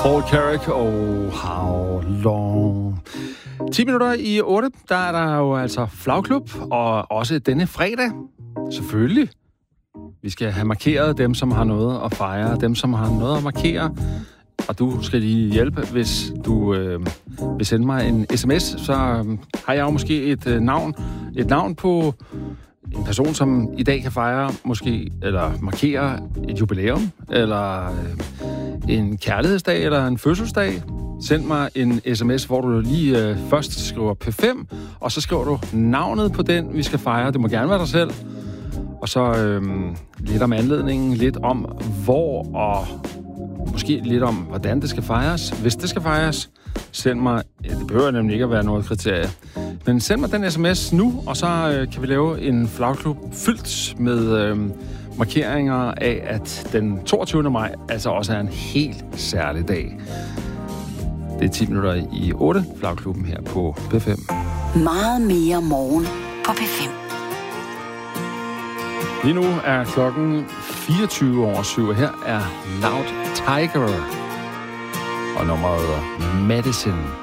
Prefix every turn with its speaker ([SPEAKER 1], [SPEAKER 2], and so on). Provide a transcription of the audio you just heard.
[SPEAKER 1] Paul Carrick og How Long. 10 minutter i 8, der er der jo altså flagklub, og også denne fredag, selvfølgelig. Vi skal have markeret dem, som har noget at fejre, dem, som har noget at markere. Og du skal lige hjælpe, hvis du vil sende mig en sms, så har jeg jo måske et navn på en person, som i dag kan fejre, måske, eller markere et jubilæum, eller en kærlighedsdag, eller en fødselsdag. Send mig en sms, hvor du lige først skriver P5, og så skriver du navnet på den, vi skal fejre. Det må gerne være dig selv. Og så lidt om anledningen, lidt om hvor, og måske lidt om, hvordan det skal fejres. Hvis det skal fejres, send mig, det behøver nemlig ikke at være noget kriterie, men send mig den sms nu, og så kan vi lave en flagklub fyldt med markeringer af, at den 22. maj altså også er en helt særlig dag. Det er 10 minutter i 8, flagklubben her på P5.
[SPEAKER 2] Meget mere morgen på P5.
[SPEAKER 1] Lige nu er klokken 24:07, og her er Loud Tiger og nummeret Medicine.